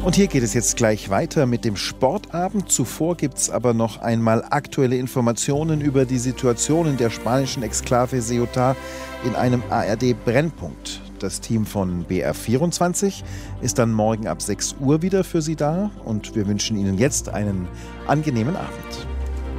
Und hier geht es jetzt gleich weiter mit dem Sportabend. Zuvor gibt es aber noch einmal aktuelle Informationen über die Situation in der spanischen Exklave Ceuta in einem ARD-Brennpunkt. Das Team von BR24 ist dann morgen ab 6 Uhr wieder für Sie da und wir wünschen Ihnen jetzt einen angenehmen Abend.